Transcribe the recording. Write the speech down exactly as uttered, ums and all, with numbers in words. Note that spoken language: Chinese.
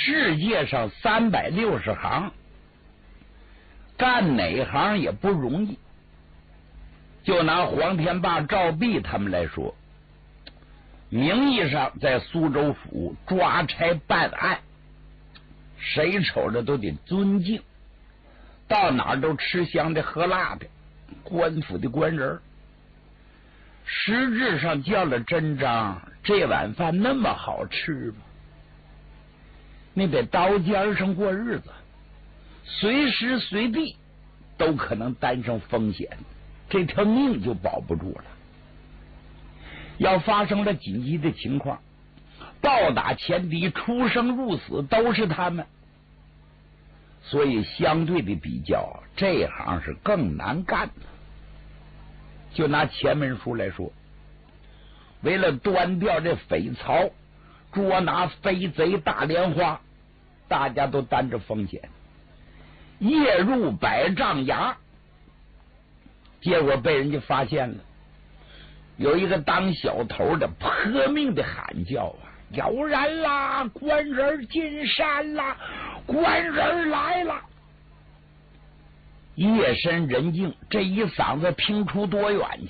世界上三百六十行，干哪行也不容易。就拿黄天霸、赵弼他们来说，名义上在苏州府抓差办案，谁瞅着都得尊敬，到哪儿都吃香的喝辣的，官府的官人。实质上叫了真章，这碗饭那么好吃吗？你得刀尖上过日子，随时随地都可能担上风险，这条命就保不住了。要发生了紧急的情况，暴打前敌，出生入死都是他们，所以相对的比较，这行是更难干的。就拿前门书来说，为了端掉这匪曹，捉拿飞贼大莲花，大家都担着风险，夜入百丈崖，结果被人家发现了。有一个当小头的拼命的喊叫啊，有人啦，官人进山啦，官人来了。夜深人静，这一嗓子听出多远去？